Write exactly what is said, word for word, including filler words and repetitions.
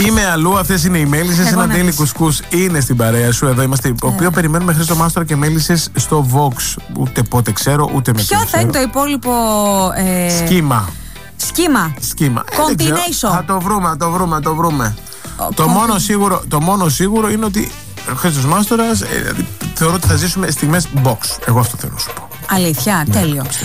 Είμαι αλλού, αυτές είναι οι μέλισσες. Ένα τέλει κουσκούς είναι στην παρέα σου. Εδώ είμαστε. Το οποίο περιμένουμε Χρήστο Μάστορα και μέλισσες στο Vox. Ούτε πότε ξέρω, ούτε με ποιο θα είναι το υπόλοιπο ε... σχήμα. Σχήμα. Σχήμα. Combination. Θα το βρούμε, θα το βρούμε, θα το βρούμε. Oh, το, μόνο σίγουρο, το μόνο σίγουρο είναι ότι ο Χρήστος Μάστορας ε, θεωρώ ότι θα ζήσουμε στιγμές box. Εγώ αυτό θέλω να σου πω. Αλήθεια, ναι, τέλειο.